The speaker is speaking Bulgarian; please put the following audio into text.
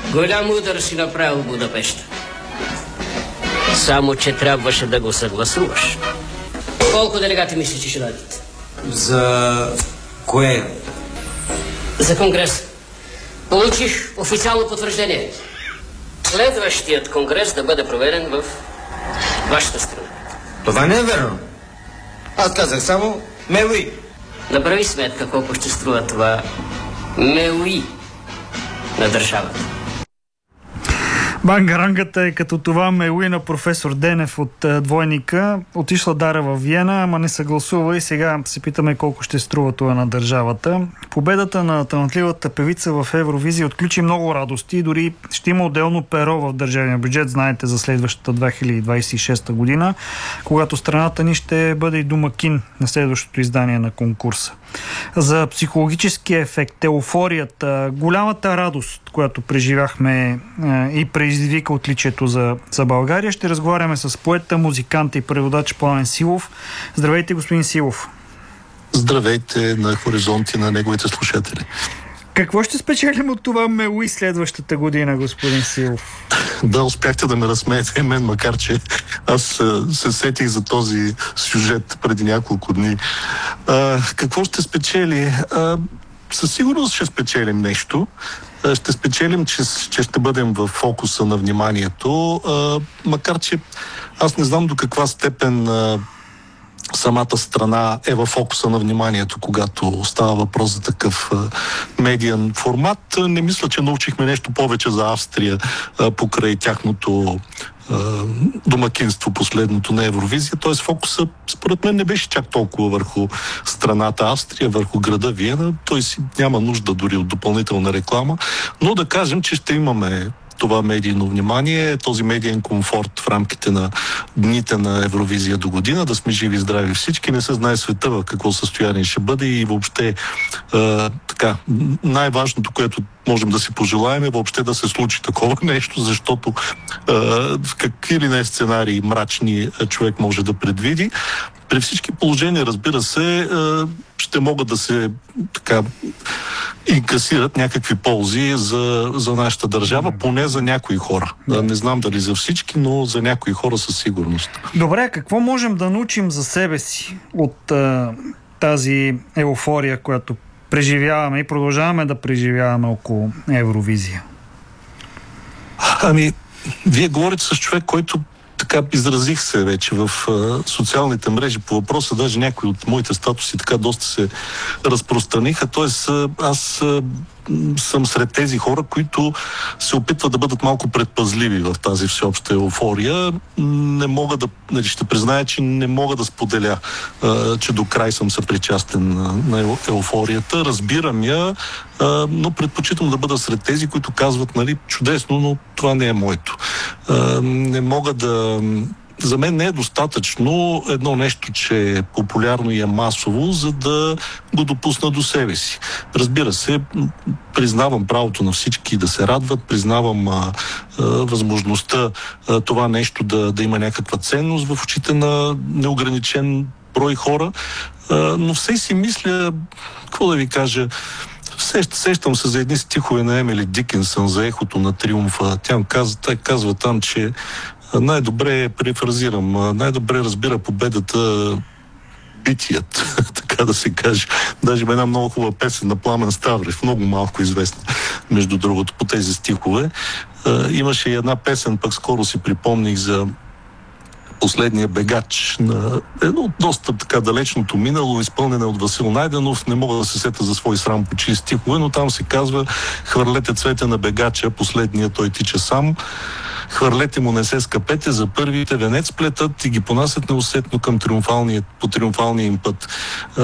Голям удар си направил Будапеща. Само, че трябваше да го съгласуваш. Колко делегати мислиш, че ще дадете? За кое? За конгрес. Получих официално потвърждение. Следващият конгрес да бъде проведен в вашата страна. Това не е верно. Аз казах само Меуи. Направи сметка колко ще струва това Меуи на държавата. Бангарангата е като това Меуи на професор Денев от Двойника. Отишла Дара във Виена, ама не съгласува и сега се питаме колко ще струва това на държавата. Победата на талантливата певица в Евровизия отключи много радости. Дори ще има отделно перо в държавния бюджет, знаете, за следващата 2026 година, когато страната ни ще бъде и домакин на следващото издание на конкурса. За психологическия ефект, еуфорията, голямата радост, която преживяхме и предизвика отличието за България, ще разговаряме с поета, музикант и преводач Пламен Силов. Здравейте, господин Силов. Здравейте на хоризонти на неговите слушатели. Какво ще спечелим от това Меуи следващата година, господин Силов? Да, успяхте да ме разсмеете мен, макар че аз се сетих за този сюжет преди няколко дни. Какво ще спечели? Със сигурност ще спечелим нещо. Ще спечелим, че ще бъдем в фокуса на вниманието, макар че аз не знам до каква степен самата страна е в фокуса на вниманието, когато става въпрос за такъв медиен формат. Не мисля, че научихме нещо повече за Австрия покрай тяхното домакинство последното на Евровизия. Т.е. фокуса, според мен, не беше чак толкова върху страната Австрия, върху града Виена. Той си няма нужда дори от допълнителна реклама. Но да кажем, че ще имаме това медийно внимание, този медиен комфорт в рамките на дните на Евровизия до година, да сме живи и здрави всички, не се знае света в какво състояние ще бъде и въобще най-важното, което можем да си пожелаем е въобще да се случи такова нещо, защото в какви ли не сценарии мрачни човек може да предвиди. При всички положения, разбира се, ще могат да се инкасират някакви ползи за нашата държава, поне за някои хора. Не знам дали за всички, но за някои хора със сигурност. Добре, какво можем да научим за себе си от тази еуфория, която преживяваме и продължаваме да преживяваме около Евровизия? Вие говорите с човек, който изразих се вече в социалните мрежи по въпроса, даже някои от моите статуси доста се разпространиха. Тоест, аз съм сред тези хора, които се опитват да бъдат малко предпазливи в тази всеобща еуфория. Не мога ще призная, че не мога да споделя, че до край съм съпричастен на еуфорията. Разбирам я, но предпочитам да бъда сред тези, които казват, чудесно, но това не е моето. Не мога да... За мен не е достатъчно едно нещо, че е популярно и е масово, за да го допусна до себе си. Разбира се, признавам правото на всички да се радват, признавам възможността това нещо да има някаква ценност в очите на неограничен брой хора, но все си мисля, какво да ви кажа, сещам се за едни стихове на Емили Дикинсън за ехото на триумфа. Тя казва там, че най-добре, перифразирам, най-добре разбира победата битият, така да се каже. Даже има една много хубава песен на Пламен Ставрев, много малко известна, между другото, по тези стихове. Имаше и една песен, пък скоро си припомних за последния бегач на едно доста далечното минало, изпълнена от Васил Найденов. Не мога да се сета за свой срам по чии стихове, но там се казва: хвърлете цвете на бегача, последния той тича сам. Хвърлете му, не се скъпете, за първите венец плетат и ги понасят неусетно по триумфалния им път.